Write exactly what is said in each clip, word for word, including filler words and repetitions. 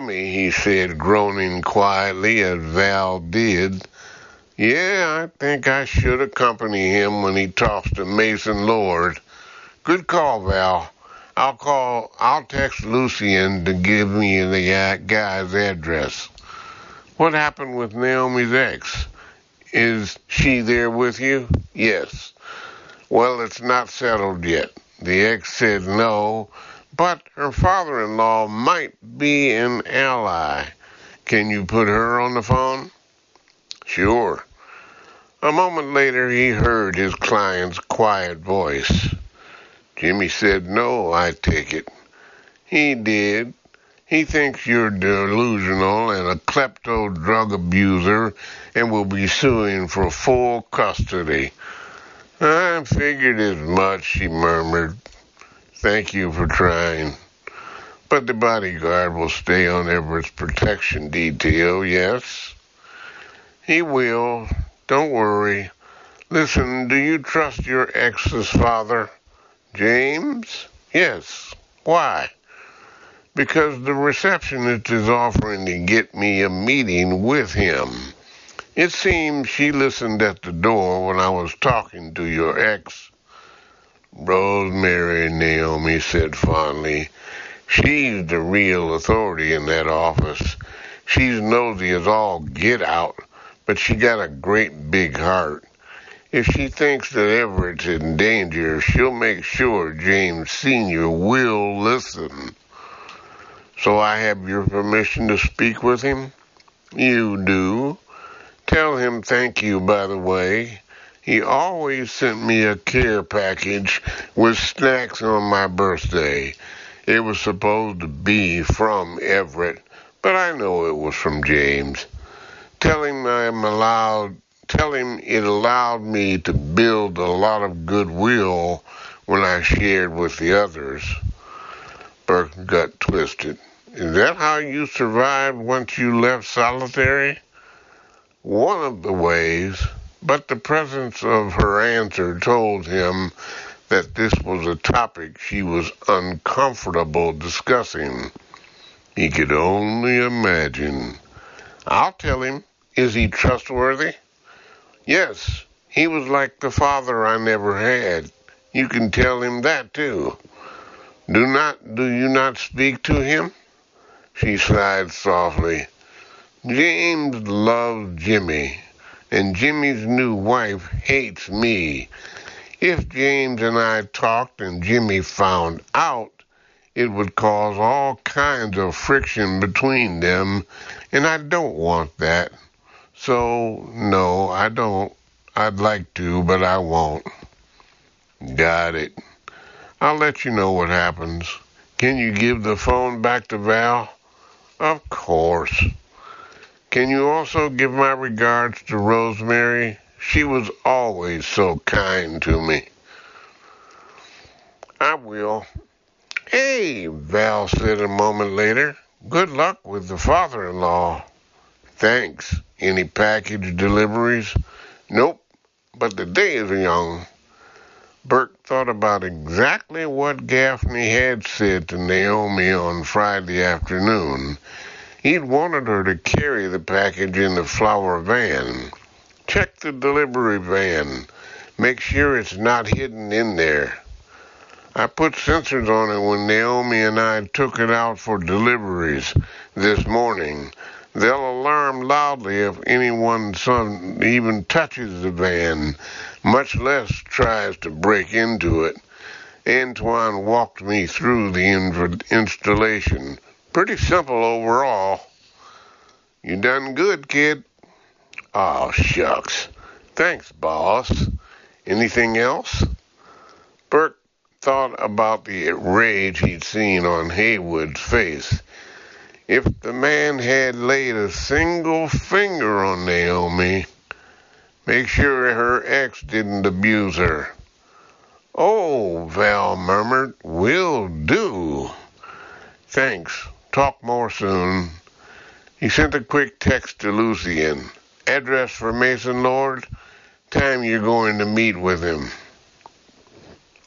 Me, he said, groaning quietly as Val did. Yeah, I think I should accompany him when he talks to Mason Lord. Good call, Val. I'll call, I'll text Lucian to give me the guy's address. What happened with Naomi's ex? Is she there with you? Yes. Well, it's not settled yet. The ex said no, but her father-in-law might be an ally. Can you put her on the phone? Sure. A moment later, he heard his client's quiet voice. Jimmy said no, I take it. He did. He thinks you're delusional and a klepto drug abuser and will be suing for full custody. I figured as much, she murmured. Thank you for trying. But the bodyguard will stay on Everett's protection detail, yes? He will. Don't worry. Listen, do you trust your ex's father? James? Yes. Why? Because the receptionist is offering to get me a meeting with him. It seems she listened at the door when I was talking to your ex. Rosemary, Naomi said fondly. She's the real authority in that office. She's nosy as all get out, but she got a great big heart. If she thinks that Everett's in danger, she'll make sure James Senior will listen. So I have your permission to speak with him? You do. Tell him thank you, by the way. He always sent me a care package with snacks on my birthday. It was supposed to be from Everett, but I know it was from James. Tell him I'm allowed, tell him it allowed me to build a lot of goodwill when I shared with the others. Burke got twisted. Is that how you survived once you left solitary? One of the ways, but the presence of her answer told him that this was a topic she was uncomfortable discussing. He could only imagine. I'll tell him. Is he trustworthy? Yes, he was like the father I never had. You can tell him that too. Do not, do you not speak to him? She sighed softly. James loves Jimmy, and Jimmy's new wife hates me. If James and I talked and Jimmy found out, it would cause all kinds of friction between them, and I don't want that. So, no, I don't. I'd like to, but I won't. Got it. I'll let you know what happens. Can you give the phone back to Val? Of course. Can you also give my regards to Rosemary? She was always so kind to me. I will. Hey, Val said a moment later. Good luck with the father-in-law. Thanks. Any package deliveries? Nope, but the day is young. Burke thought about exactly what Gaffney had said to Naomi on Friday afternoon. He'd wanted her to carry the package in the flower van. Check the delivery van. Make sure it's not hidden in there. I put sensors on it when Naomi and I took it out for deliveries this morning. They'll alarm loudly if anyone's son even touches the van, much less tries to break into it. Antoine walked me through the in- installation. Pretty simple overall. You done good, kid. Oh, shucks. Thanks, boss. Anything else? Burke thought about the rage he'd seen on Haywood's face. If the man had laid a single finger on Naomi, make sure her ex didn't abuse her. Oh, Val murmured, will do. Thanks. Talk more soon. He sent a quick text to Lucian. Address for Mason Lord? Time you're going to meet with him.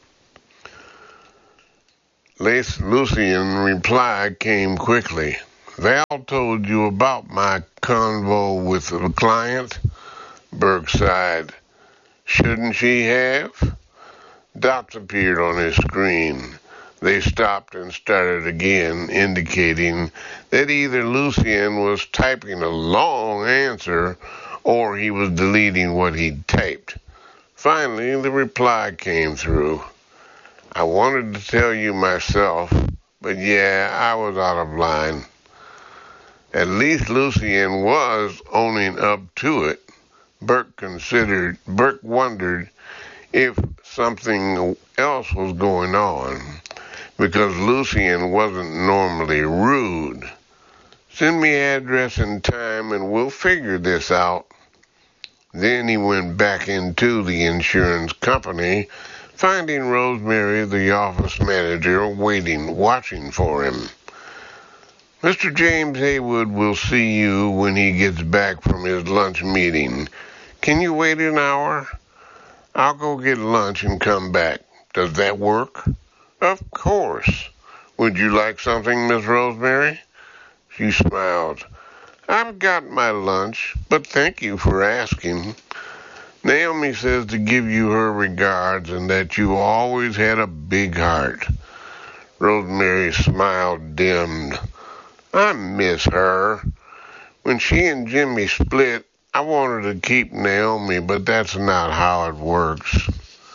Lucian reply came quickly. Val told you about my convo with the client? Burke sighed. Shouldn't she have? Dots appeared on his screen. They stopped and started again, indicating that either Lucien was typing a long answer or he was deleting what he'd typed. Finally, the reply came through. I wanted to tell you myself, but yeah, I was out of line. At least Lucien was owning up to it. Burke considered, Burke wondered if something else was going on, because Lucien wasn't normally rude. Send me address and time and we'll figure this out. Then he went back into the insurance company, finding Rosemary, the office manager, waiting, watching for him. Mister James Haywood will see you when he gets back from his lunch meeting. Can you wait an hour? I'll go get lunch and come back. Does that work? Of course. Would you like something, Miss Rosemary? She smiled. I've got my lunch, but thank you for asking. Naomi says to give you her regards and that you always had a big heart. Rosemary's smile dimmed. I miss her. When she and Jimmy split, I wanted to keep Naomi, but that's not how it works.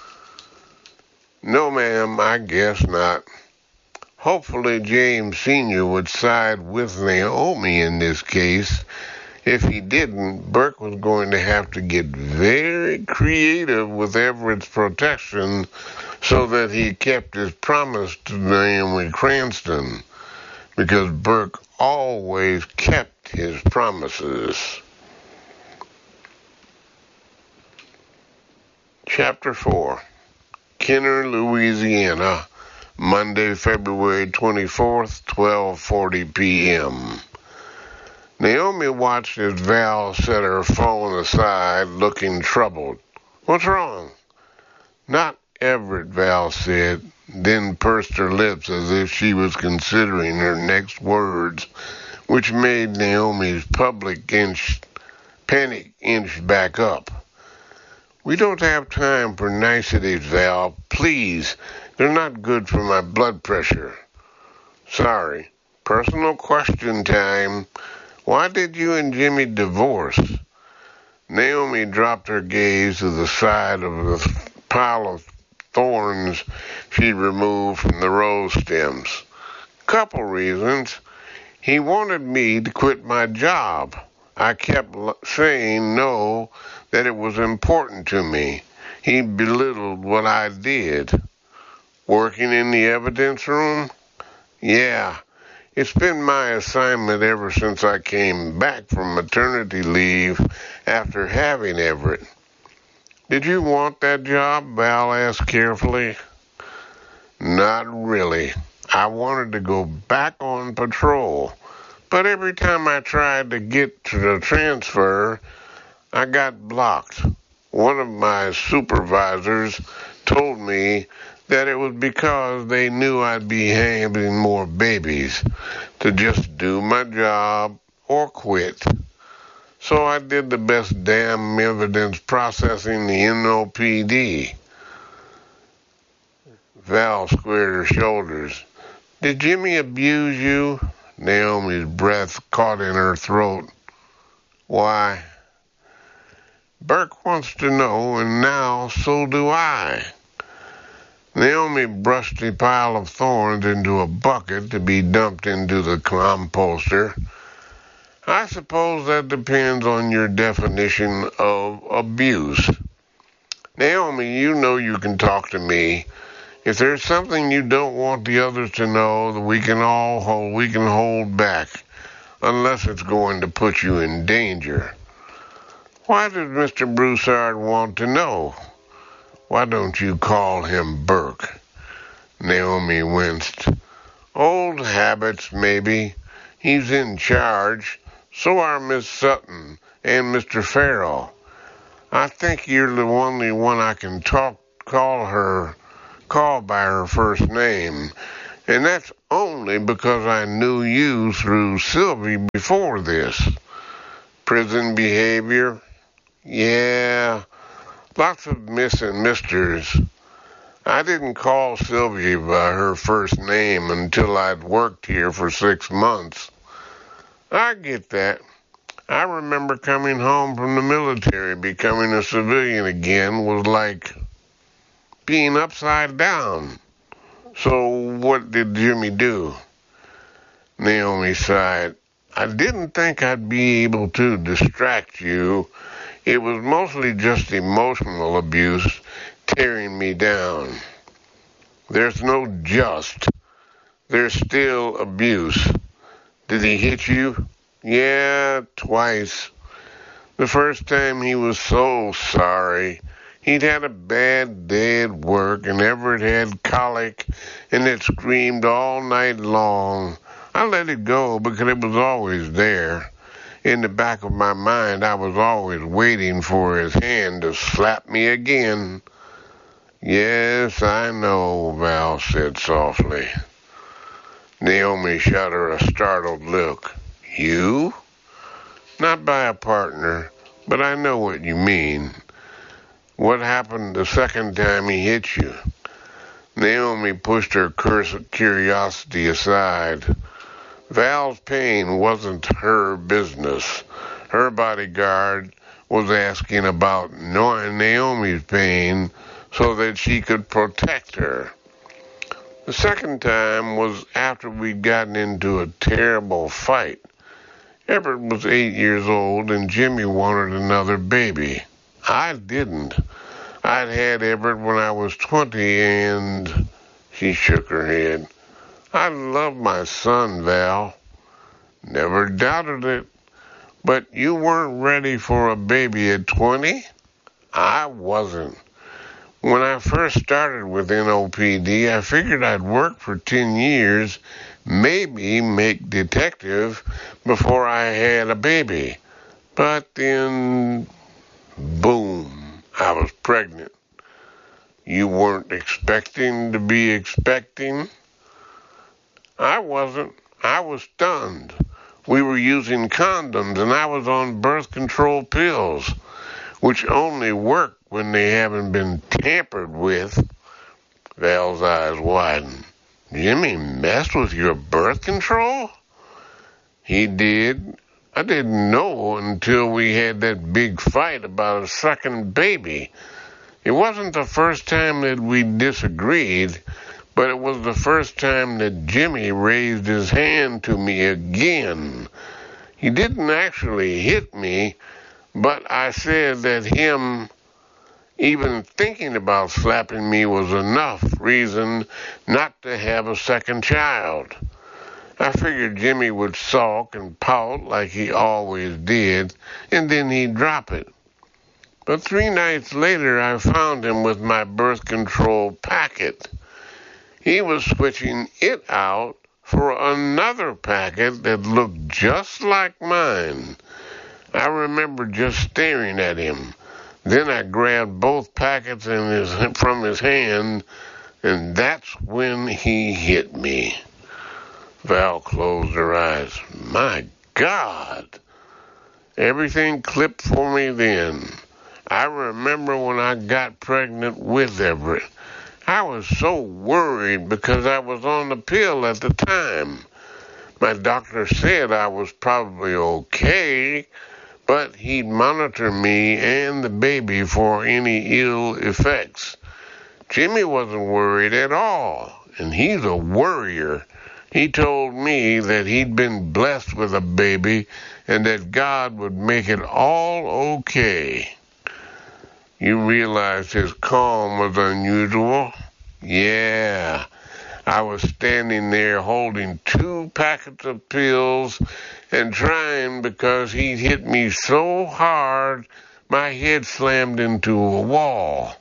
No, ma'am, I guess not. Hopefully James Senior would side with Naomi in this case. If he didn't, Burke was going to have to get very creative with Everett's protection so that he kept his promise to Naomi Cranston, because Burke always kept his promises. Chapter four. Kenner, Louisiana, Monday, February twenty-fourth, twelve forty p.m. Naomi watched as Val set her phone aside, looking troubled. What's wrong? Not Everett, Val said, then pursed her lips as if she was considering her next words, which made Naomi's public inch, panic inch back up. We don't have time for niceties, Val. Please, they're not good for my blood pressure. Sorry. Personal question time. Why did you and Jimmy divorce? Naomi dropped her gaze to the side of the pile of thorns she'd removed from the rose stems. Couple reasons. He wanted me to quit my job. I kept saying no, that it was important to me. He belittled what I did. Working in the evidence room? Yeah. It's been my assignment ever since I came back from maternity leave after having Everett. Did you want that job? Val asked carefully. Not really. I wanted to go back on patrol, but every time I tried to get to the transfer, I got blocked. One of my supervisors told me that it was because they knew I'd be having more babies, to just do my job or quit. So I did the best damn evidence processing the N O P D. Val squared her shoulders. Did Jimmy abuse you? Naomi's breath caught in her throat. Why? Burke wants to know, and now so do I. Naomi brushed a pile of thorns into a bucket to be dumped into the composter. I suppose that depends on your definition of abuse. Naomi, you know you can talk to me. If there's something you don't want the others to know, that we can all hold, we can hold back, unless it's going to put you in danger. Why does Mister Broussard want to know? Why don't you call him Burke? Naomi winced. Old habits, maybe. He's in charge. So are Miss Sutton and Mister Farrell. I think you're the only one I can talk, call her, call by her first name, And that's only because I knew you through Sylvie before this. Prison behavior? Yeah, lots of Miss and Misters. I didn't call Sylvie by her first name until I'd worked here for six months. I get that. I remember coming home from the military. Becoming a civilian again was like being upside down. So what did Jimmy do? Naomi sighed. I didn't think I'd be able to distract you. It was mostly just emotional abuse tearing me down. There's no just. There's still abuse. Did he hit you? Yeah, twice. The first time he was so sorry. He'd had a bad day at work, and Everett had colic, and it screamed all night long. I let it go because it was always there. In the back of my mind, I was always waiting for his hand to slap me again. Yes, I know, Val said softly. Naomi shot her a startled look. You? Not by a partner, but I know what you mean. What happened the second time he hit you? Naomi pushed her curiosity aside. Val's pain wasn't her business. Her bodyguard was asking about Naomi's pain so that she could protect her. The second time was after we'd gotten into a terrible fight. Everett was eight years old and Jimmy wanted another baby. I didn't. I'd had Everett when I was twenty and... She shook her head. I love my son, Val. Never doubted it. But you weren't ready for a baby at twenty? I wasn't. When I first started with N O P D, I figured I'd work for ten years, maybe make detective before I had a baby. But then, boom, I was pregnant. You weren't expecting to be expecting? I wasn't. I was stunned. We were using condoms and I was on birth control pills, which only work when they haven't been tampered with. Val's eyes widened. Jimmy messed with your birth control? He did. I didn't know until we had that big fight about a second baby. It wasn't the first time that we disagreed, but it was the first time that Jimmy raised his hand to me again. He didn't actually hit me, but I said that him even thinking about slapping me was enough reason not to have a second child. I figured Jimmy would sulk and pout like he always did, and then he'd drop it. But three nights later, I found him with my birth control packet. He was switching it out for another packet that looked just like mine. I remember just staring at him. Then I grabbed both packets in his, from his hand, and that's when he hit me. Val closed her eyes. My God! Everything clipped for me then. I remember when I got pregnant with Everett. I was so worried because I was on the pill at the time. My doctor said I was probably okay, but he'd monitor me and the baby for any ill effects. Jimmy wasn't worried at all, and he's a worrier. He told me that he'd been blessed with a baby and that God would make it all okay. You realized his calm was unusual? Yeah. I was standing there holding two packets of pills and trying because he'd hit me so hard my head slammed into a wall.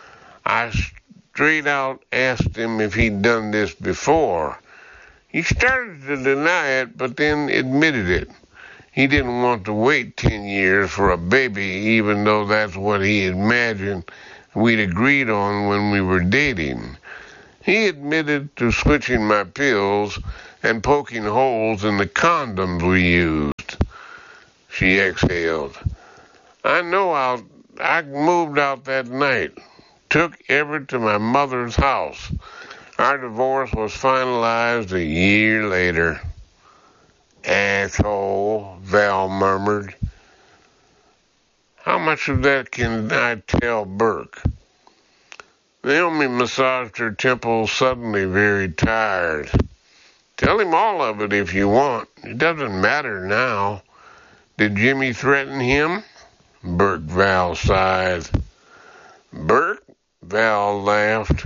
I straight out asked him if he'd done this before. He started to deny it, but then admitted it. He didn't want to wait ten years for a baby, even though that's what he imagined we'd agreed on when we were dating. He admitted to switching my pills and poking holes in the condoms we used. She exhaled. I know I'll, I moved out that night, took Everett to my mother's house. Our divorce was finalized a year later. Asshole, Val murmured. How much of that can I tell Burke? Naomi massaged her temples, suddenly very tired. Tell him all of it if you want. It doesn't matter now. Did Jimmy threaten him? Burke Val sighed. Burke? Val laughed.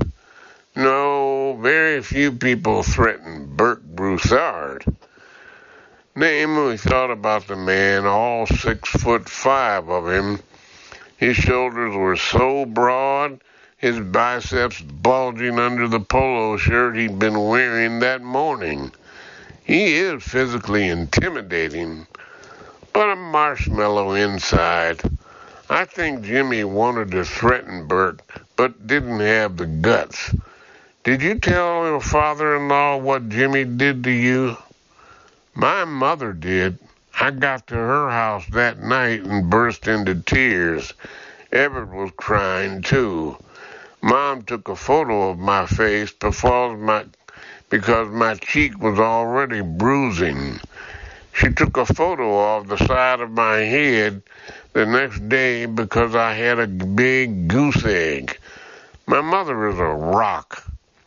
No, very few people threaten Burke Broussard. Naomi thought about the man, all six foot five of him. His shoulders were so broad, his biceps bulging under the polo shirt he'd been wearing that morning. He is physically intimidating, but a marshmallow inside. I think Jimmy wanted to threaten Burke, but didn't have the guts. Did you tell your father-in-law what Jimmy did to you? My mother did. I got to her house that night and burst into tears. Everett was crying too. Mom took a photo of my face because my, because my cheek was already bruising. She took a photo of the side of my head the next day because I had a big goose egg. My mother is a rock.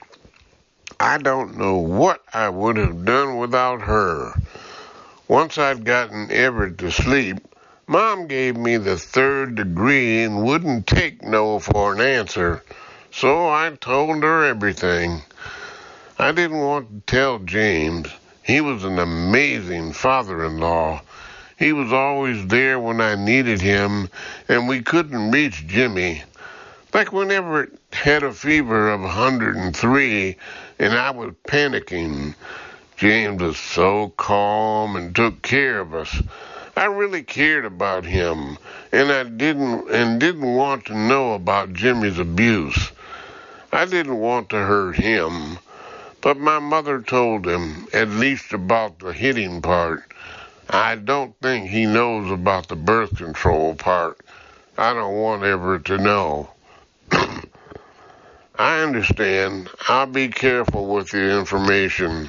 I don't know what I would have done without her. Once I'd gotten Everett to sleep, Mom gave me the third degree and wouldn't take no for an answer, so I told her everything. I didn't want to tell James. He was an amazing father-in-law. He was always there when I needed him, and we couldn't reach Jimmy. Like when Everett had a fever of one hundred three, and I was panicking. James was so calm and took care of us. I really cared about him, and I didn't and didn't want to know about Jimmy's abuse. I didn't want to hurt him, but my mother told him, at least about the hitting part. I don't think he knows about the birth control part. I don't want Everett to know. I understand. I'll be careful with your information.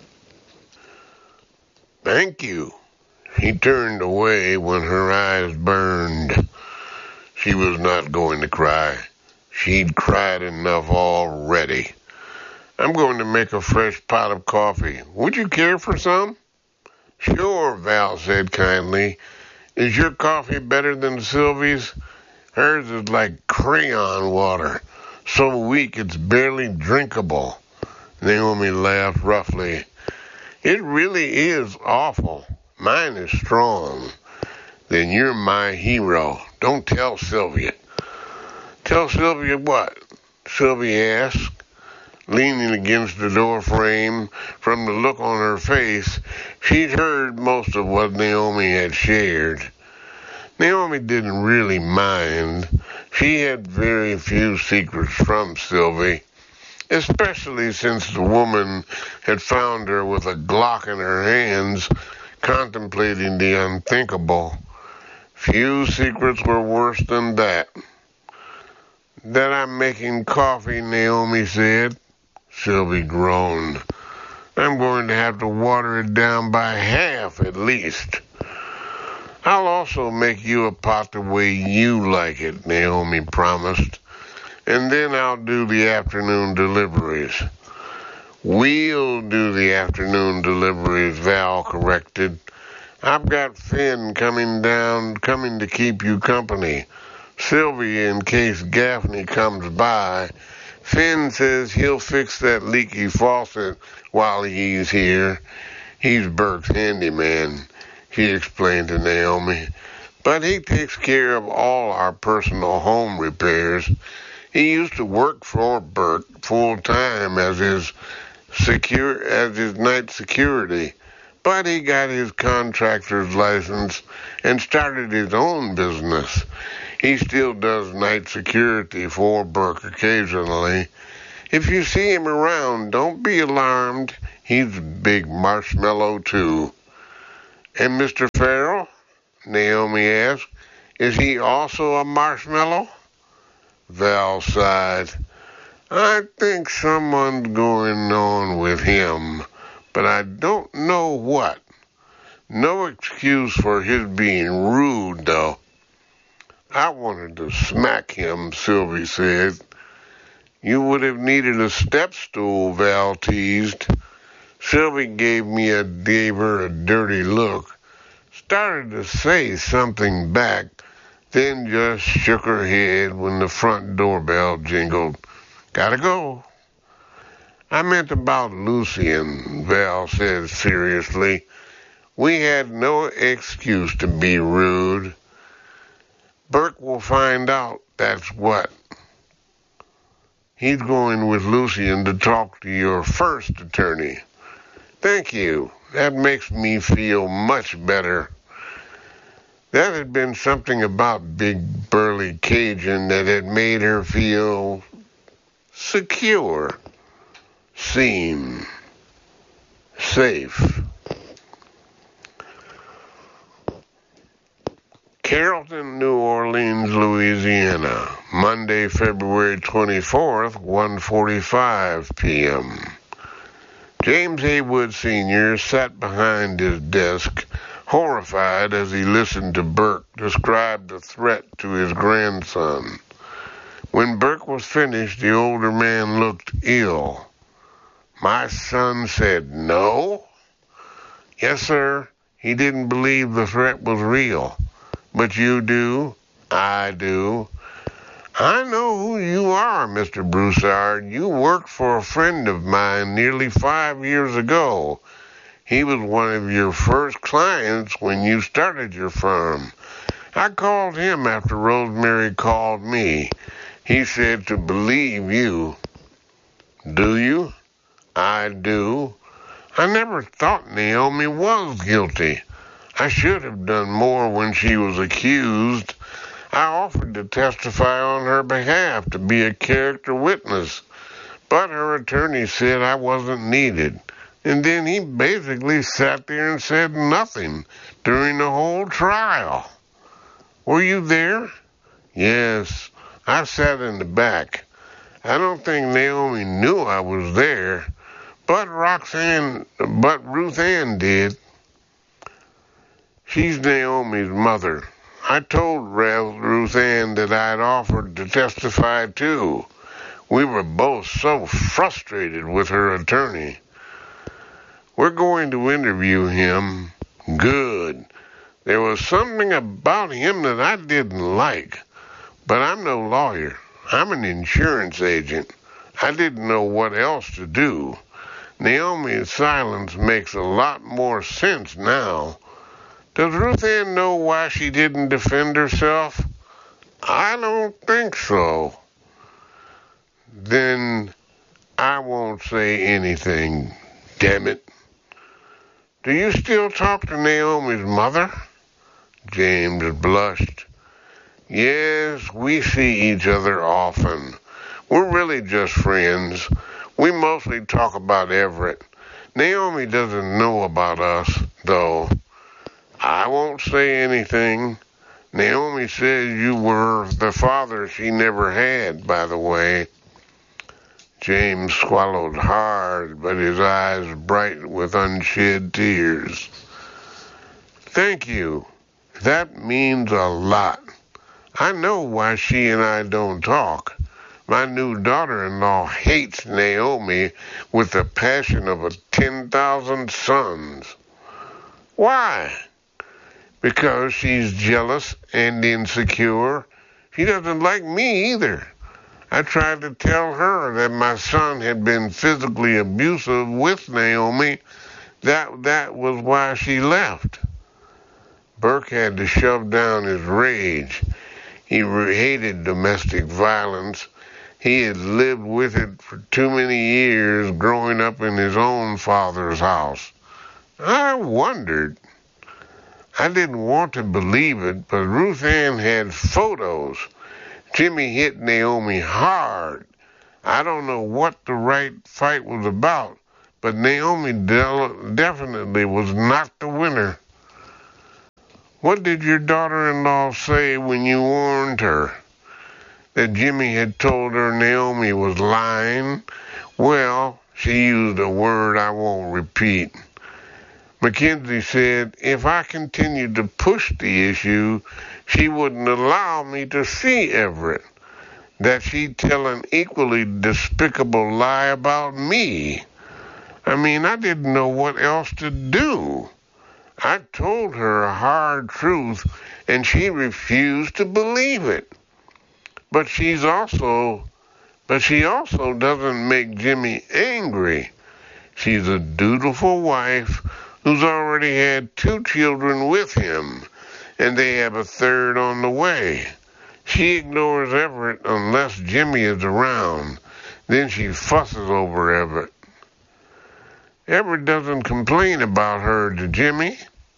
Thank you. He turned away when her eyes burned. She was not going to cry. She'd cried enough already. I'm going to make a fresh pot of coffee. Would you care for some? Sure, Val said kindly. Is your coffee better than Sylvie's? Hers is like crayon water, so weak it's barely drinkable. Naomi laughed roughly. It really is awful. Mine is strong. Then you're my hero. Don't tell Sylvia. Tell Sylvia what? Sylvia asked, leaning against the door frame. From the look on her face, she'd heard most of what Naomi had shared. Naomi didn't really mind. She had very few secrets from Sylvie, especially since the woman had found her with a Glock in her hands, contemplating the unthinkable. Few secrets were worse than that. That I'm making coffee, Naomi said. Sylvie groaned. I'm going to have to water it down by half at least. I'll also make you a pot the way you like it, Naomi promised. And then I'll do the afternoon deliveries. We'll do the afternoon deliveries, Val corrected. I've got Finn coming down, coming to keep you company. Sylvie, in case Gaffney comes by. Finn says he'll fix that leaky faucet while he's here. He's Burke's handyman, she explained to Naomi. But he takes care of all our personal home repairs. He used to work for Burke full-time as his secure as his night security, but he got his contractor's license and started his own business. He still does night security for Burke occasionally. If you see him around, don't be alarmed. He's a big marshmallow, too. And Mister Farrell? Naomi asked. Is he also a marshmallow? Val sighed. I think someone's going on with him, but I don't know what. No excuse for his being rude, though. I wanted to smack him, Sylvie said. You would have needed a step stool, Val teased. Sylvie gave me a gave her a dirty look, started to say something back, then just shook her head when the front doorbell jingled. Gotta go. I meant about Lucien, Val said seriously. We had no excuse to be rude. Burke will find out, that's what. He's going with Lucien to talk to your first attorney. Thank you. That makes me feel much better. That had been something about big burly Cajun that had made her feel secure, seen, safe. Carrollton, New Orleans, Louisiana, Monday, February twenty-fourth, one forty-five p.m. James Haywood Senior sat behind his desk, horrified as he listened to Burke describe the threat to his grandson. When Burke was finished, the older man looked ill. My son said no? Yes, sir. He didn't believe the threat was real. But you do. I do. I know who you are, Mister Broussard. You worked for a friend of mine nearly five years ago. He was one of your first clients when you started your firm. I called him after Rosemary called me. He said to believe you. Do you? I do. I never thought Naomi was guilty. I should have done more when she was accused. I offered to testify on her behalf to be a character witness, but her attorney said I wasn't needed. And then he basically sat there and said nothing during the whole trial. Were you there? Yes, I sat in the back. I don't think Naomi knew I was there, but Roxanne, but Ruth Ann did. She's Naomi's mother. I told Ruth Ann that I'd offered to testify too. We were both so frustrated with her attorney. We're going to interview him. Good. There was something about him that I didn't like. But I'm no lawyer. I'm an insurance agent. I didn't know what else to do. Naomi's silence makes a lot more sense now. Does Ruth Ann know why she didn't defend herself? I don't think so. Then I won't say anything, damn it. Do you still talk to Naomi's mother? James blushed. Yes, we see each other often. We're really just friends. We mostly talk about Everett. Naomi doesn't know about us, though. I won't say anything. Naomi says you were the father she never had, by the way. James swallowed hard, but his eyes bright with unshed tears. Thank you. That means a lot. I know why she and I don't talk. My new daughter-in-law hates Naomi with the passion of a ten thousand suns. Why? Because she's jealous and insecure. She doesn't like me either. I tried to tell her that my son had been physically abusive with Naomi. That, that was why she left. Burke had to shove down his rage. He hated domestic violence. He had lived with it for too many years growing up in his own father's house. I wondered. I didn't want to believe it, but Ruth Ann had photos. Jimmy hit Naomi hard. I don't know what the right fight was about, but Naomi de- definitely was not the winner. What did your daughter-in-law say when you warned her that Jimmy had told her Naomi was lying? Well, she used a word I won't repeat. Mackenzie said if I continued to push the issue, she wouldn't allow me to see Everett. That she'd tell an equally despicable lie about me. I mean, I didn't know what else to do. I told her a hard truth, and she refused to believe it. But she's also, but she also doesn't make Jimmy angry. She's a dutiful wife who's already had two children with him, and they have a third on the way. She ignores Everett unless Jimmy is around. Then she fusses over Everett. Everett doesn't complain about her to Jimmy.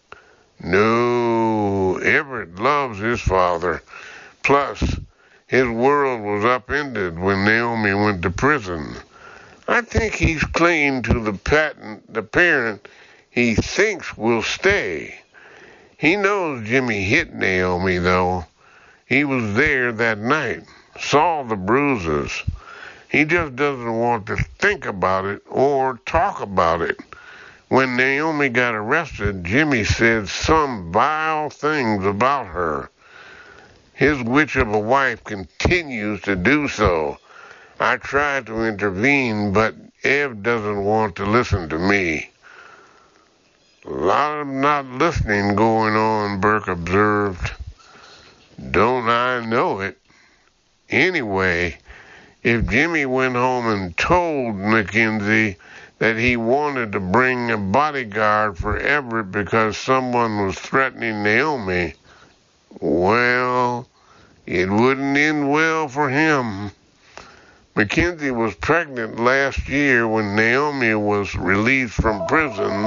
No, Everett loves his father. Plus, his world was upended when Naomi went to prison. I think he's clinging to the patent, the parent he thinks will stay. He knows Jimmy hit Naomi, though. He was there that night, saw the bruises. He just doesn't want to think about it or talk about it. When Naomi got arrested, Jimmy said some vile things about her. His witch of a wife continues to do so. I tried to intervene, but Ev doesn't want to listen to me. A lot of not listening going on, Burke observed. Don't I know it? Anyway, if Jimmy went home and told Mackenzie that he wanted to bring a bodyguard for Everett because someone was threatening Naomi, well, it wouldn't end well for him. Mackenzie was pregnant last year when Naomi was released from prison.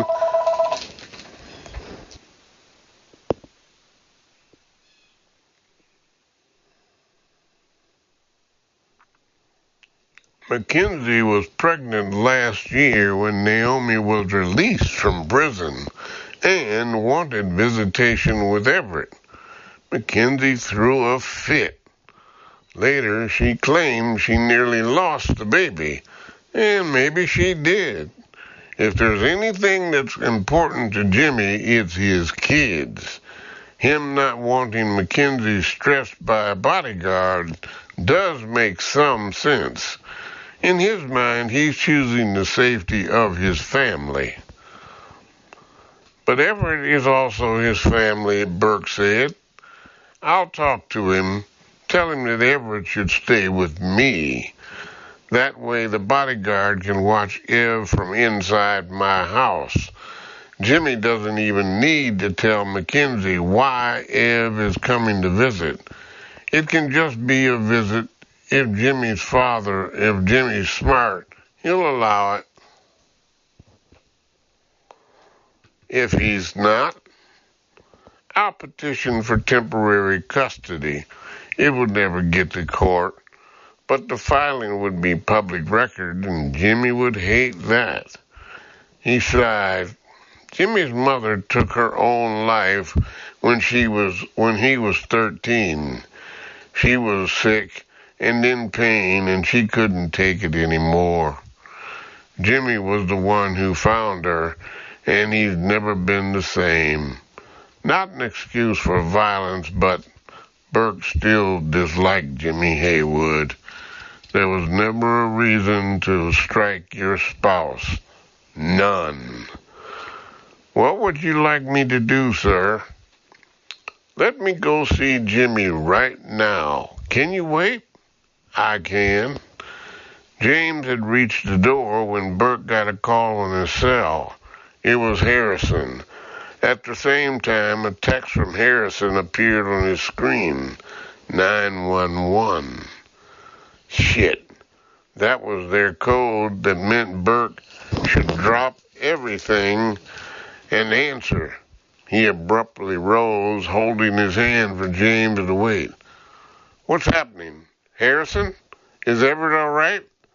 Mackenzie was pregnant last year when Naomi was released from prison and wanted visitation with Everett. Mackenzie threw a fit. Later, she claimed she nearly lost the baby, and maybe she did. If there's anything that's important to Jimmy, it's his kids. Him not wanting Mackenzie stressed by a bodyguard does make some sense. In his mind, he's choosing the safety of his family. But Everett is also his family, Burke said. I'll talk to him, tell him that Everett should stay with me. That way the bodyguard can watch Ev from inside my house. Jimmy doesn't even need to tell Mackenzie why Ev is coming to visit. It can just be a visit. If Jimmy's father, if Jimmy's smart, he'll allow it. If he's not, I'll petition for temporary custody. It would never get to court, but the filing would be public record, and Jimmy would hate that. He sighed. Jimmy's mother took her own life when she was when he was thirteen. She was sick and in pain, and she couldn't take it anymore. Jimmy was the one who found her, and he's never been the same. Not an excuse for violence, but Burke still disliked Jimmy Haywood. There was never a reason to strike your spouse. None. What would you like me to do, sir? Let me go see Jimmy right now. Can you wait? I can. James had reached the door when Burke got a call on his cell. It was Harrison. At the same time, a text from Harrison appeared on his screen. nine one one. Shit. That was their code that meant Burke should drop everything and answer. He abruptly rose, holding his hand for James to wait. What's happening? Harrison? Is Everett all right?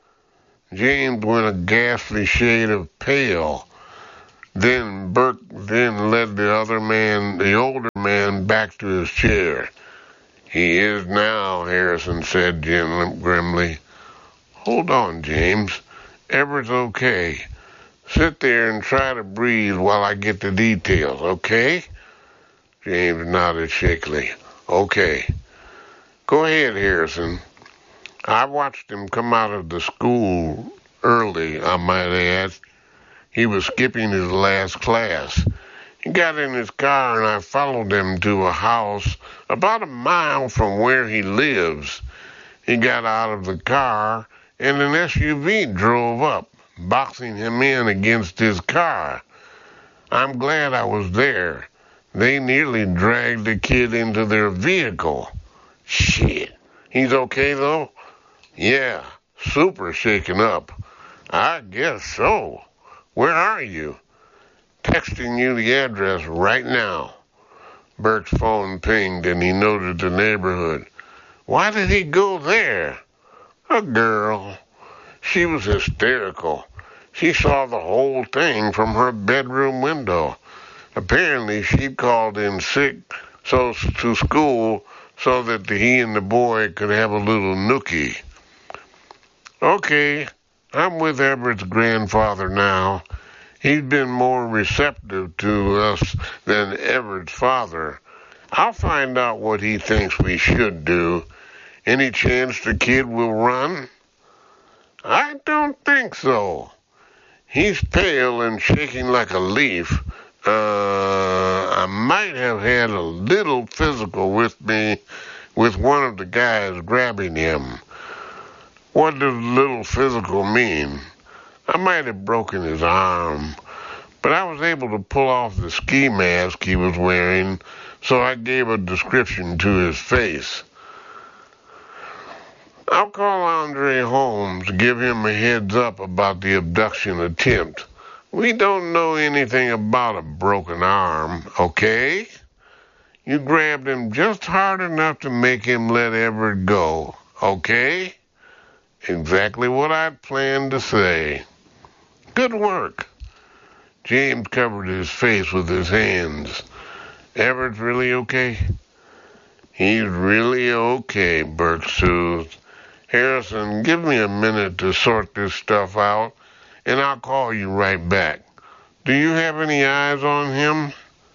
James went a ghastly shade of pale. Then Burke then led the other man, the older man, back to his chair. He is now, Harrison said grimly. Hold on, James. Everett's okay. Sit there and try to breathe while I get the details, okay? James nodded shakily. Okay. Go ahead, Harrison. I watched him come out of the school early, I might add. He was skipping his last class. He got in his car and I followed him to a house about a mile from where he lives. He got out of the car and an S U V drove up, boxing him in against his car. I'm glad I was there. They nearly dragged the kid into their vehicle. Shit. He's okay though? Yeah, super shaken up. I guess so. Where are you? Texting you the address right now. Burke's phone pinged and he noted the neighborhood. Why did he go there? A girl. She was hysterical. She saw the whole thing from her bedroom window. Apparently she called in sick so to school so that he and the boy could have a little nookie. Okay, I'm with Everett's grandfather now. He's been more receptive to us than Everett's father. I'll find out what he thinks we should do. Any chance the kid will run? I don't think so. He's pale and shaking like a leaf. Uh, I might have had a little physical with me with one of the guys grabbing him. What does little physical mean? I might have broken his arm, but I was able to pull off the ski mask he was wearing, so I gave a description to his face. I'll call Andre Holmes to give him a heads up about the abduction attempt. We don't know anything about a broken arm, okay? You grabbed him just hard enough to make him let Everett go, okay? Exactly what I planned to say. Good work. James covered his face with his hands. Everett's really okay? He's really okay, Burke soothed. Harrison, give me a minute to sort this stuff out, and I'll call you right back. Do you have any eyes on him?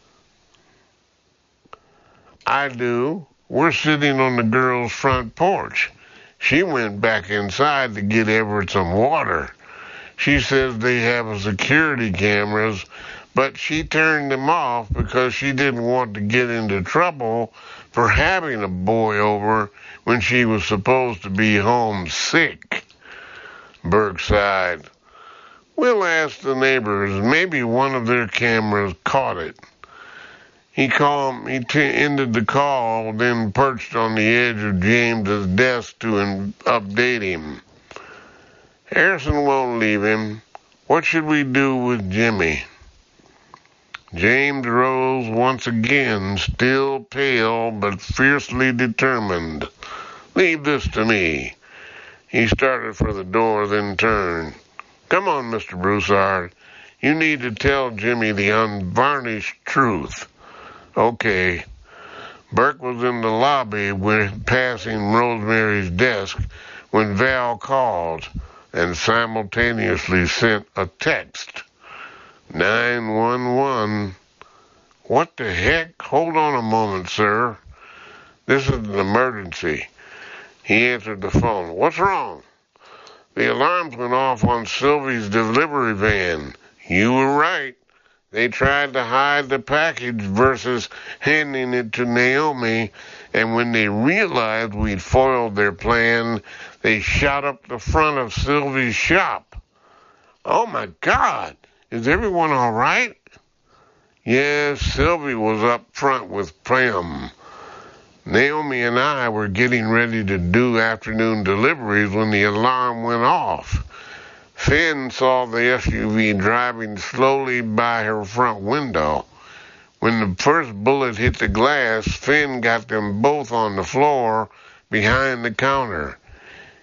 I do. We're sitting on the girl's front porch. She went back inside to get Everett some water. She says they have security cameras, but she turned them off because she didn't want to get into trouble for having a boy over when she was supposed to be home sick. Burke sighed. We'll ask the neighbors. Maybe one of their cameras caught it. He called, he t- ended the call, then perched on the edge of James's desk to in- update him. Harrison won't leave him. What should we do with Jimmy? James rose once again, still pale but fiercely determined. Leave this to me. He started for the door, then turned. Come on, Mister Broussard. You need to tell Jimmy the unvarnished truth. Okay. Burke was in the lobby when passing Rosemary's desk when Val called and simultaneously sent a text. nine one one. What the heck? Hold on a moment, sir. This is an emergency. He answered the phone. What's wrong? The alarms went off on Sylvie's delivery van. You were right. They tried to hide the package versus handing it to Naomi, and when they realized we'd foiled their plan, they shot up the front of Sylvie's shop. Oh my God! Is everyone all right? Yes, Sylvie was up front with Prem. Naomi and I were getting ready to do afternoon deliveries when the alarm went off. Finn saw the S U V driving slowly by her front window. When the first bullet hit the glass, Finn got them both on the floor behind the counter.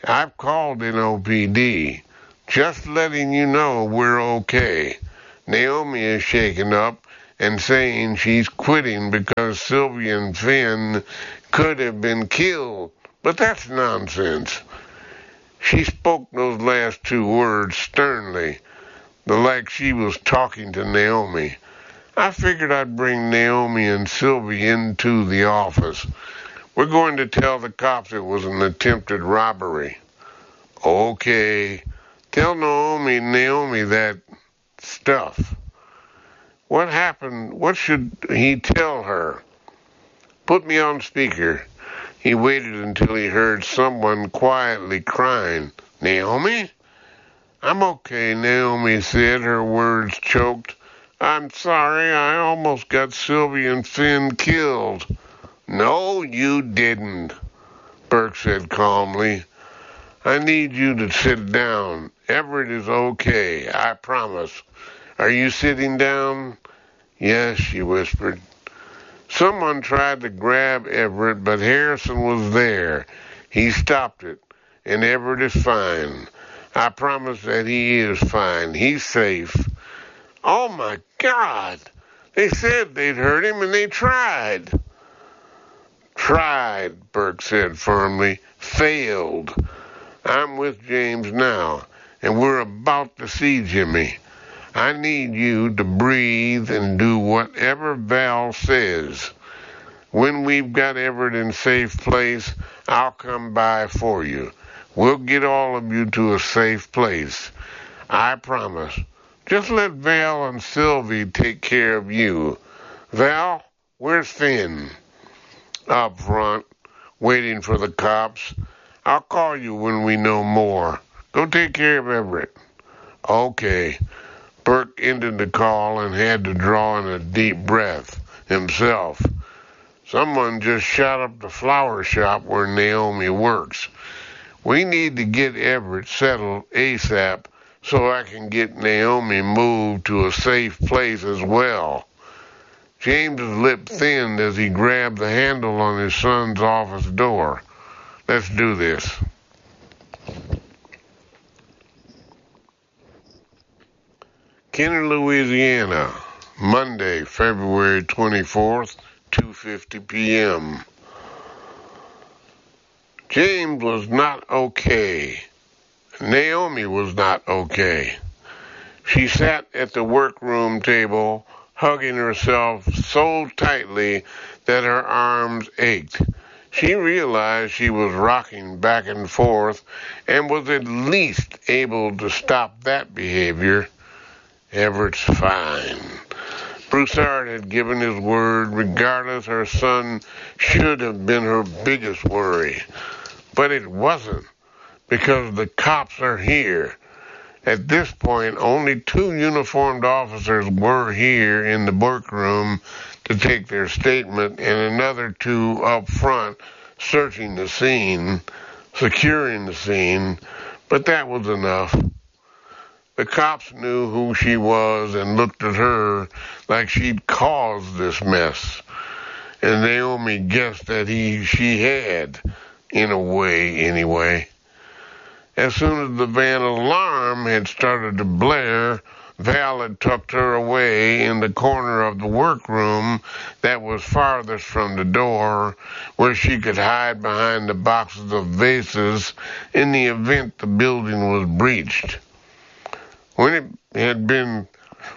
I've called N O P D. Just letting you know we're okay. Naomi is shaken up and saying she's quitting because Sylvia and Finn could have been killed. But that's nonsense. She spoke those last two words sternly, the like she was talking to Naomi. I figured I'd bring Naomi and Sylvie into the office. We're going to tell the cops it was an attempted robbery. Okay. Tell Naomi, Naomi that stuff. What happened? What should he tell her? Put me on speaker. He waited until he heard someone quietly crying. Naomi? I'm okay, Naomi said, her words choked. I'm sorry, I almost got Sylvia and Finn killed. No, you didn't, Burke said calmly. I need you to sit down. Everett is okay, I promise. Are you sitting down? Yes, she whispered. Someone tried to grab Everett, but Harrison was there. He stopped it, and Everett is fine. I promise that he is fine. He's safe. Oh, my God! They said they'd hurt him, and they tried. Tried, Burke said firmly. Failed. I'm with James now, and we're about to see Jimmy. I need you to breathe and do whatever Val says. When we've got Everett in safe place, I'll come by for you. We'll get all of you to a safe place. I promise. Just let Val and Sylvie take care of you. Val, where's Finn? Up front, waiting for the cops. I'll call you when we know more. Go take care of Everett. Okay. Burke ended the call and had to draw in a deep breath himself. Someone just shot up the flower shop where Naomi works. We need to get Everett settled ASAP so I can get Naomi moved to a safe place as well. James's lip thinned as he grabbed the handle on his son's office door. Let's do this. Kenner, Louisiana, Monday, February twenty-fourth, two fifty p.m. James was not okay. Naomi was not okay. She sat at the workroom table, hugging herself so tightly that her arms ached. She realized she was rocking back and forth and was at least able to stop that behavior. Everett's fine. Broussard had given his word. Regardless, her son should have been her biggest worry. But it wasn't, because the cops are here. At this point, only two uniformed officers were here in the workroom to take their statement, and another two up front searching the scene, securing the scene, but that was enough. The cops knew who she was and looked at her like she'd caused this mess. And Naomi guessed that he, she had, in a way anyway. As soon as the van alarm had started to blare, Val had tucked her away in the corner of the workroom that was farthest from the door, where she could hide behind the boxes of vases in the event the building was breached. When it had been,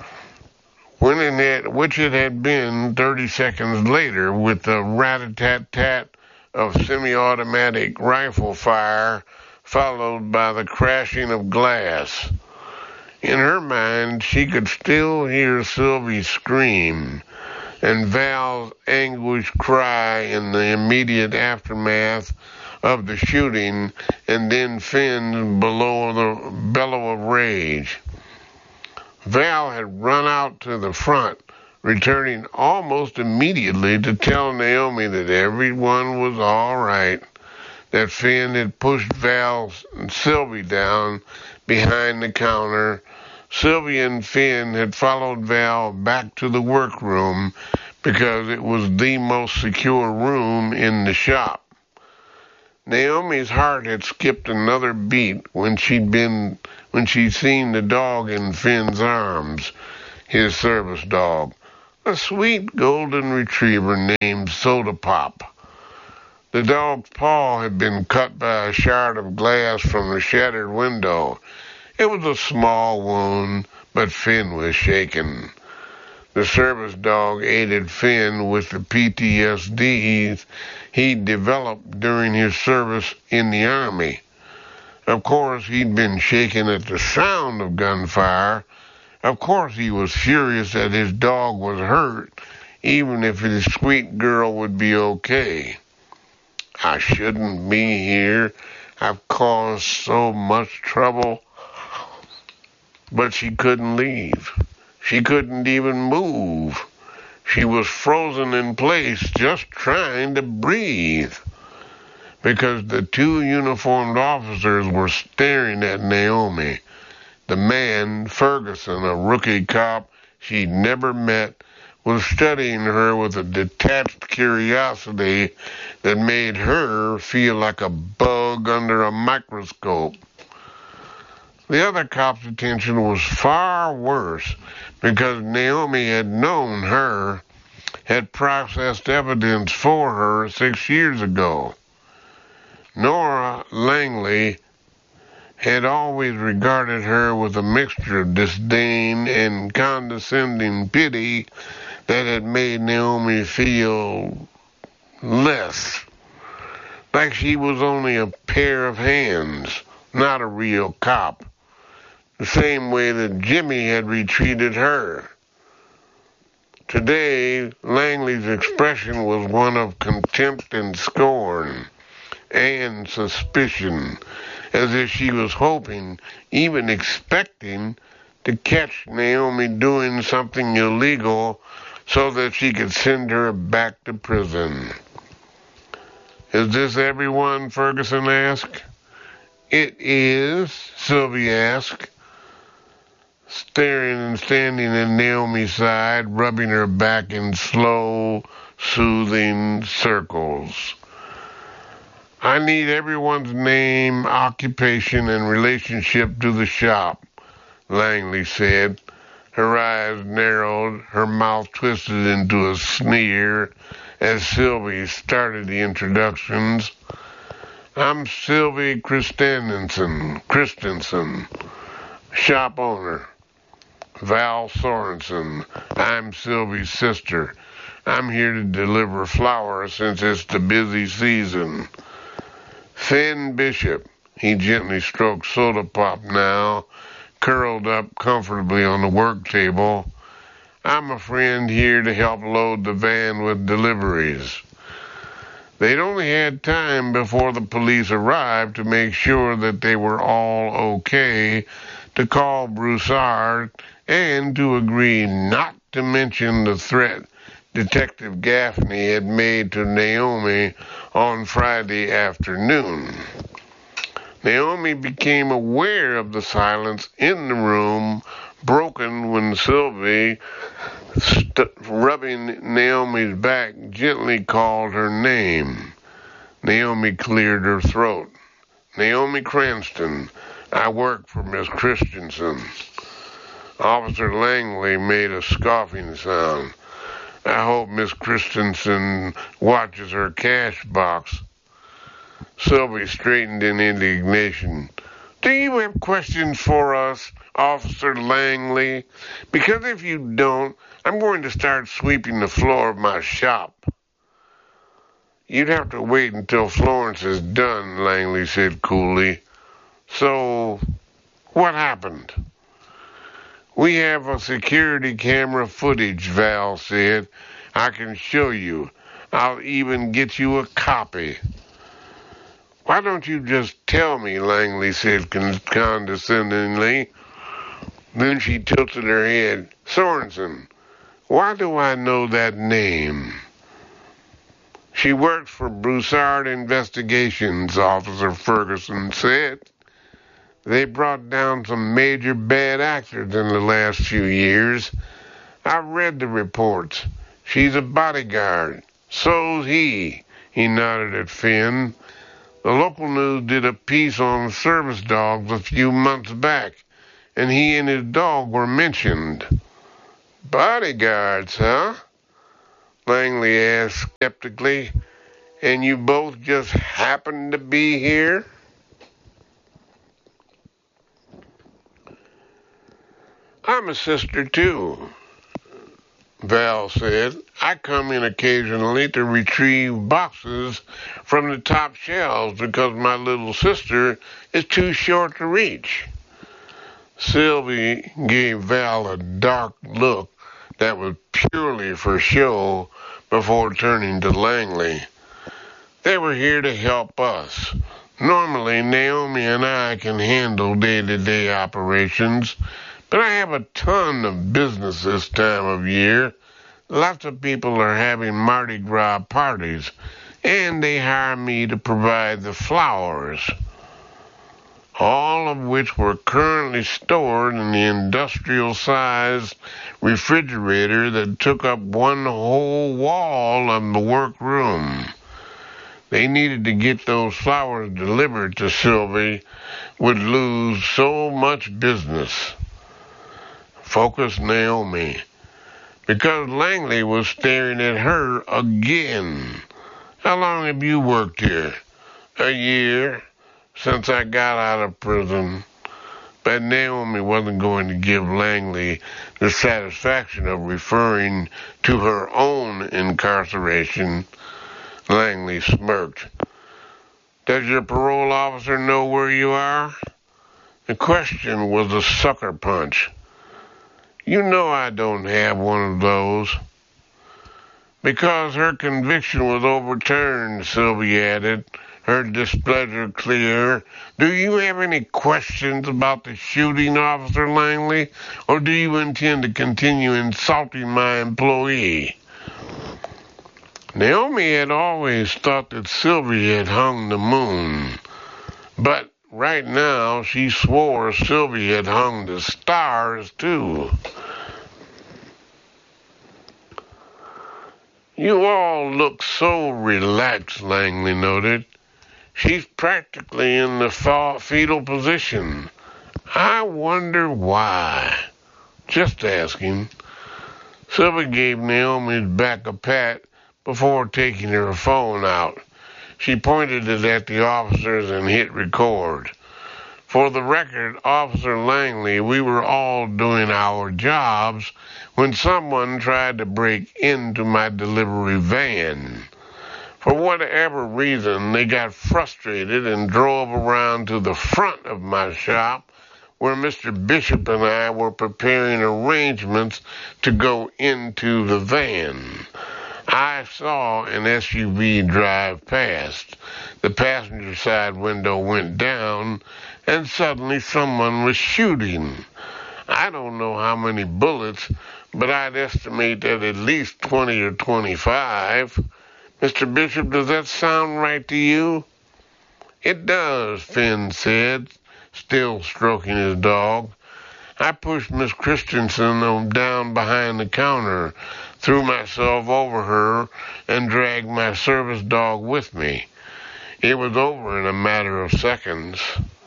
when it had, which it had been thirty seconds later, with the rat-a-tat-tat of semi-automatic rifle fire, followed by the crashing of glass. In her mind, she could still hear Sylvie scream, and Val's anguished cry in the immediate aftermath of the shooting, and then Finn's below the bellow of rage. Val had run out to the front, returning almost immediately to tell Naomi that everyone was all right, that Finn had pushed Val and Sylvie down behind the counter. Sylvie and Finn had followed Val back to the workroom because it was the most secure room in the shop. Naomi's heart had skipped another beat when she'd been when she'd seen the dog in Finn's arms, his service dog, a sweet golden retriever named Soda Pop. The dog's paw had been cut by a shard of glass from the shattered window. It was a small wound, but Finn was shaken. The service dog aided Finn with the P T S D he'd developed during his service in the Army. Of course, he'd been shaken at the sound of gunfire. Of course, he was furious that his dog was hurt, even if his sweet girl would be okay. I shouldn't be here. I've caused so much trouble. But she couldn't leave. She couldn't even move. She was frozen in place, just trying to breathe. Because the two uniformed officers were staring at Naomi. The man, Ferguson, a rookie cop she'd never met, was studying her with a detached curiosity that made her feel like a bug under a microscope. The other cop's attention was far worse because Naomi had known her, had processed evidence for her six years ago. Nora Langley had always regarded her with a mixture of disdain and condescending pity that had made Naomi feel less, like she was only a pair of hands, not a real cop, the same way that Jimmy had retreated her. Today, Langley's expression was one of contempt and scorn and suspicion, as if she was hoping, even expecting, to catch Naomi doing something illegal so that she could send her back to prison. Is this everyone? Ferguson asked. It is, Sylvie asked, staring and standing at Naomi's side, rubbing her back in slow, soothing circles. I need everyone's name, occupation, and relationship to the shop, Langley said. Her eyes narrowed, her mouth twisted into a sneer as Sylvie started the introductions. I'm Sylvie Christensen, Christensen, shop owner. Val Sorensen, I'm Sylvie's sister. I'm here to deliver flowers since it's the busy season. Finn Bishop, he gently stroked Soda Pop now, curled up comfortably on the work table. I'm a friend here to help load the van with deliveries. They'd only had time before the police arrived to make sure that they were all okay, to call Broussard, and to agree not to mention the threat Detective Gaffney had made to Naomi on Friday afternoon. Naomi became aware of the silence in the room, broken when Sylvie, st- rubbing Naomi's back, gently called her name. Naomi cleared her throat. Naomi Cranston, I work for Miss Christensen. Officer Langley made a scoffing sound. I hope Miss Christensen watches her cash box. Sylvie straightened in indignation. Do you have questions for us, Officer Langley? Because if you don't, I'm going to start sweeping the floor of my shop. You'd have to wait until Florence is done, Langley said coolly. So, what happened? We have a security camera footage, Val said. I can show you. I'll even get you a copy. Why don't you just tell me, Langley said con- condescendingly. Then she tilted her head. Sorensen, why do I know that name? She works for Broussard Investigations, Officer Ferguson said. They brought down some major bad actors in the last few years. I've read the reports. She's a bodyguard. So's he. He nodded at Finn. The local news did a piece on service dogs a few months back, and he and his dog were mentioned. Bodyguards, huh? Langley asked skeptically. And you both just happened to be here? I'm a sister too, Val said. I come in occasionally to retrieve boxes from the top shelves because my little sister is too short to reach. Sylvie gave Val a dark look that was purely for show before turning to Langley. They were here to help us. Normally, Naomi and I can handle day-to-day operations, but I have a ton of business this time of year. Lots of people are having Mardi Gras parties, and they hire me to provide the flowers, all of which were currently stored in the industrial-sized refrigerator that took up one whole wall of the workroom. They needed to get those flowers delivered to Sylvie, would lose so much business. Focused Naomi, because Langley was staring at her again. How long have you worked here? A year, since I got out of prison. But Naomi wasn't going to give Langley the satisfaction of referring to her own incarceration. Langley smirked. Does your parole officer know where you are? The question was a sucker punch. You know I don't have one of those. Because her conviction was overturned, Sylvie added, her displeasure clear. Do you have any questions about the shooting, Officer Langley, or do you intend to continue insulting my employee? Naomi had always thought that Sylvie had hung the moon, but right now she swore Sylvie had hung the stars too. You all look so relaxed, Langley noted. She's practically in the fetal position. I wonder why. Just asking. Sylvie gave Naomi's back a pat before taking her phone out. She pointed it at the officers and hit record. For the record, Officer Langley, we were all doing our jobs when someone tried to break into my delivery van. For whatever reason, they got frustrated and drove around to the front of my shop where Mister Bishop and I were preparing arrangements to go into the van. I saw an S U V drive past. The passenger side window went down, and suddenly someone was shooting. I don't know how many bullets, but I'd estimate that at least twenty or twenty-five. Mister Bishop, does that sound right to you? It does, Finn said, still stroking his dog. I pushed Miss Christensen down behind the counter, threw myself over her, and dragged my service dog with me. It was over in a matter of seconds.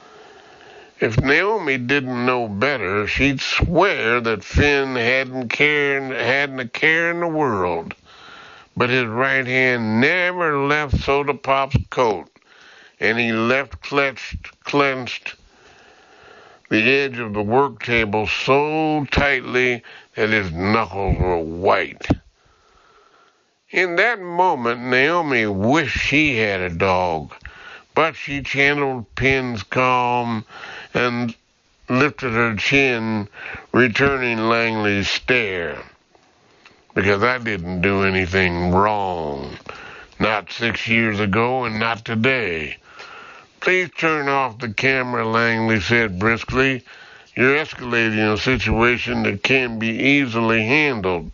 If Naomi didn't know better, she'd swear that Finn hadn't, care, hadn't a care in the world. But his right hand never left Soda Pop's coat, and he left clenched, clenched the edge of the work table so tightly that his knuckles were white. In that moment, Naomi wished she had a dog, but she channeled Finn's calm and lifted her chin, returning Langley's stare. Because I didn't do anything wrong. Not six years ago and not today. Please turn off the camera, Langley said briskly. You're escalating a situation that can be easily handled.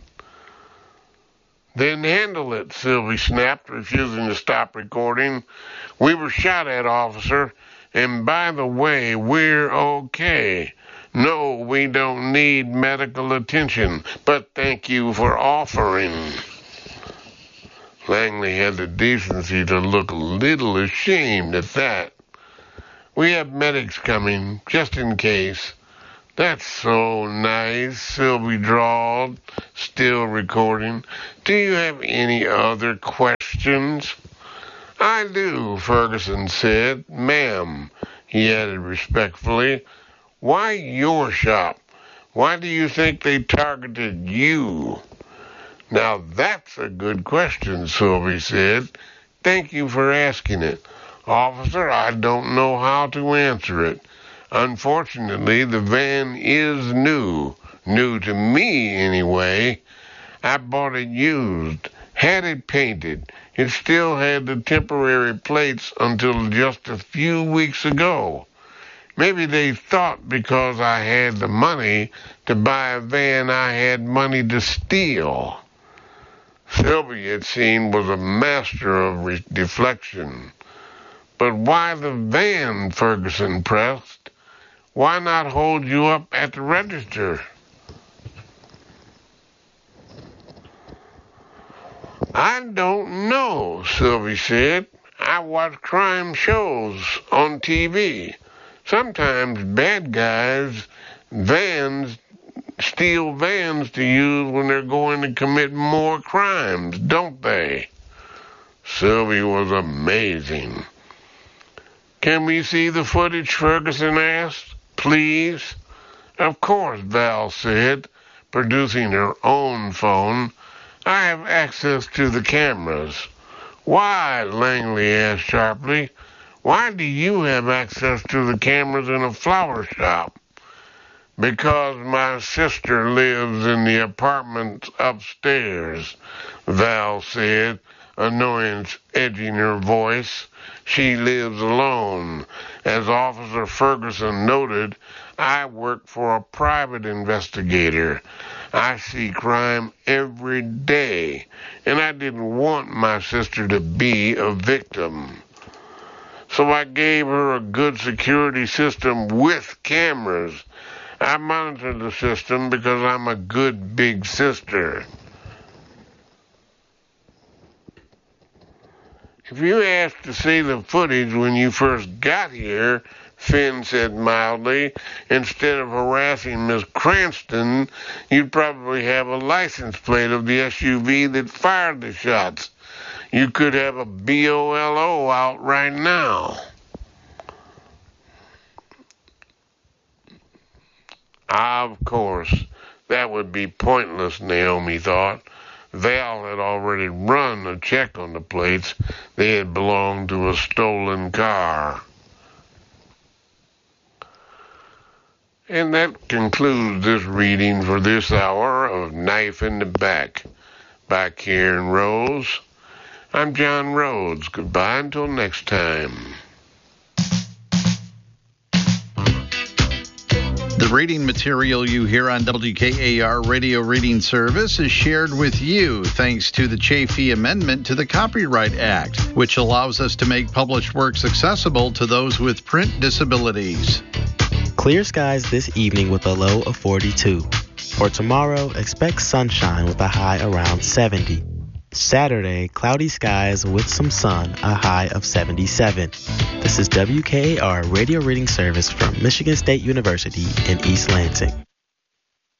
Then handle it, Sylvie snapped, refusing to stop recording. We were shot at, officer, and by the way, we're okay. No, we don't need medical attention, but thank you for offering. Langley had the decency to look a little ashamed at that. We have medics coming, just in case. That's so nice, Sylvie drawled, still recording. Do you have any other questions? I do, Ferguson said. Ma'am, he added respectfully, why your shop? Why do you think they targeted you? Now that's a good question, Sylvie said. Thank you for asking it. Officer, I don't know how to answer it. Unfortunately, the van is new. New to me, anyway. I bought it used, had it painted. It still had the temporary plates until just a few weeks ago. Maybe they thought because I had the money to buy a van, I had money to steal. Sylvie, it seemed, was a master of re- deflection. But why the van? Ferguson pressed. Why not hold you up at the register? I don't know, Sylvie said. I watch crime shows on T V. Sometimes bad guys, vans, steal vans to use when they're going to commit more crimes, don't they? Sylvie was amazing. Can we see the footage? Ferguson asked. Please? Of course, Val said, producing her own phone. I have access to the cameras. Why? Langley asked sharply. Why do you have access to the cameras in a flower shop? Because my sister lives in the apartment upstairs, Val said, annoyance edging her voice. She lives alone. As Officer Ferguson noted, I work for a private investigator. I see crime every day, and I didn't want my sister to be a victim. So I gave her a good security system with cameras. I monitor the system because I'm a good big sister. If you asked to see the footage when you first got here, Finn said mildly, instead of harassing Miss Cranston, you'd probably have a license plate of the S U V that fired the shots. You could have a B O L O out right now. Of course, that would be pointless, Naomi thought. Val had already run a check on the plates. They had belonged to a stolen car. And that concludes this reading for this hour of Knife in the Back by Karen Rose. I'm John Rhodes. Goodbye until next time. The reading material you hear on W K A R Radio Reading Service is shared with you thanks to the Chafee Amendment to the Copyright Act, which allows us to make published works accessible to those with print disabilities. Clear skies this evening with a low of forty-two. For tomorrow, expect sunshine with a high around seventy. Saturday, cloudy skies with some sun, a high of seventy-seven. This is W K A R Radio Reading Service from Michigan State University in East Lansing.